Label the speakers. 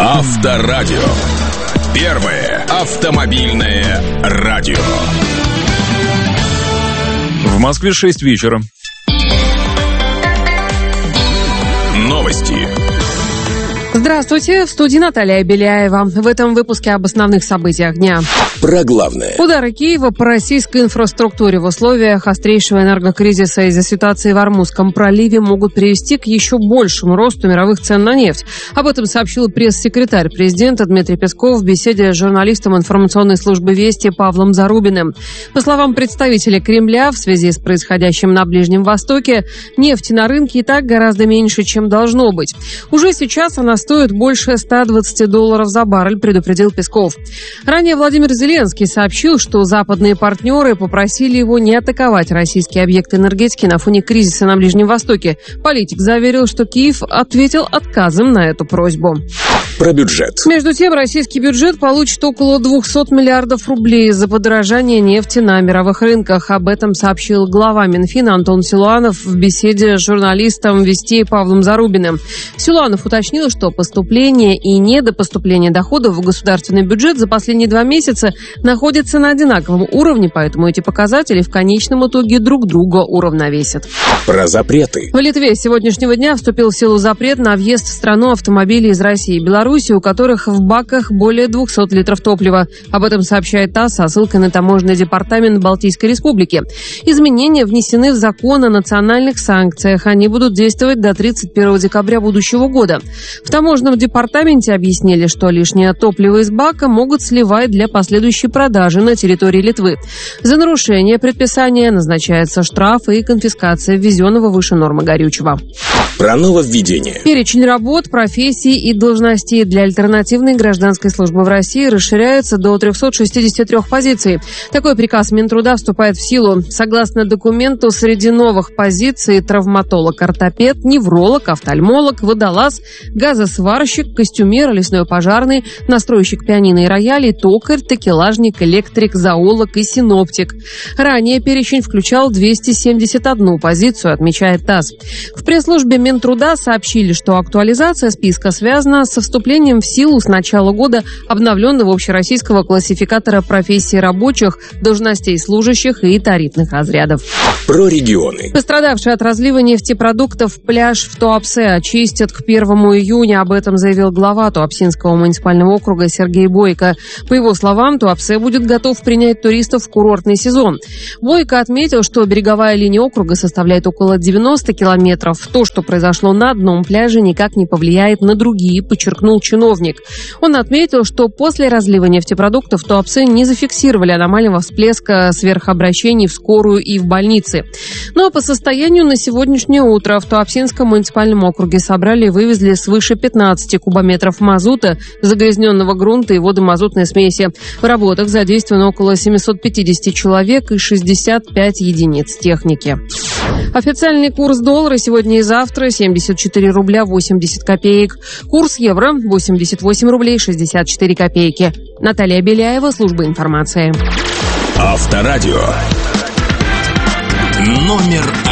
Speaker 1: Авторадио. Первое автомобильное радио.
Speaker 2: В Москве 6 вечера.
Speaker 1: Новости.
Speaker 3: Здравствуйте, в студии Наталья Беляева. В этом выпуске об основных событиях дня.
Speaker 1: Про главное.
Speaker 3: Удары Киева по российской инфраструктуре в условиях острейшего энергокризиса из-за ситуации в Ормузском проливе могут привести к еще большему росту мировых цен на нефть. Об этом сообщил пресс-секретарь президента Дмитрий Песков в беседе с журналистом информационной службы «Вести» Павлом Зарубиным. По словам представителя Кремля, в связи с происходящим на Ближнем Востоке, нефти на рынке и так гораздо меньше, чем должно быть. Уже сейчас она стоит больше $120 за баррель, предупредил Песков. Ранее Владимир Зеленский сообщил, что западные партнеры попросили его не атаковать российские объекты энергетики на фоне кризиса на Ближнем Востоке. Политик заверил, что Киев ответил отказом на эту просьбу.
Speaker 1: Про бюджет.
Speaker 3: Между тем, российский бюджет получит около 200 миллиардов рублей за подорожание нефти на мировых рынках. Об этом сообщил глава Минфина Антон Силуанов в беседе с журналистом «Вести» Павлом Зарубиным. Силуанов уточнил, что поступление и недопоступление доходов в государственный бюджет за последние 2 месяца находятся на одинаковом уровне, поэтому эти показатели в конечном итоге друг друга уравновесят.
Speaker 1: Про запреты.
Speaker 3: В Литве с сегодняшнего дня вступил в силу запрет на въезд в страну автомобилей из России и Беларуси, у которых в баках более 200 литров топлива. Об этом сообщает ТАСС со ссылкой на таможенный департамент Балтийской Республики. Изменения внесены в закон о национальных санкциях. Они будут действовать до 31 декабря будущего года. В таможенном департаменте объяснили, что лишнее топливо из бака могут сливать для последующей продажи на территории Литвы. За нарушение предписания назначается штраф и конфискация ввезенного выше нормы горючего.
Speaker 1: Про нововведение.
Speaker 3: Перечень работ, профессий и должностей для альтернативной гражданской службы в России расширяется до 363 позиций. Такой приказ Минтруда вступает в силу. Согласно документу, среди новых позиций травматолог-ортопед, невролог, офтальмолог, водолаз, газосварщик, костюмер, лесной пожарный, настройщик пианино и роялей, токарь, такелажник, электрик, зоолог и синоптик. Ранее перечень включал 271 позицию, отмечает ТАСС. В пресс-службе Минтруда сообщили, что актуализация списка связана со вступлением в силу с начала года обновленного общероссийского классификатора профессий рабочих, должностей служащих и тарифных разрядов.
Speaker 1: Про регионы.
Speaker 3: Пострадавший от разлива нефтепродуктов пляж в Туапсе очистят к 1 июня. Об этом заявил глава Туапсинского муниципального округа Сергей Бойко. По его словам, Туапсе будет готов принять туристов в курортный сезон. Бойко отметил, что береговая линия округа составляет около 90 километров. То, что произошло на одном пляже, никак не повлияет на другие, подчеркнул чиновник. Он отметил, что после разлива нефтепродуктов в Туапсе не зафиксировали аномального всплеска сверхобращений в скорую и в больницы. Ну а по состоянию на сегодняшнее утро в Туапсинском муниципальном округе собрали и вывезли свыше 15 кубометров мазута, загрязненного грунта и водомазутной смеси. В работах задействовано около 750 человек и 65 единиц техники. Официальный курс доллара сегодня и завтра 74 рубля 80 копеек. Курс евро 88 рублей 64 копейки. Наталья Беляева, служба информации.
Speaker 1: Авторадио. Номер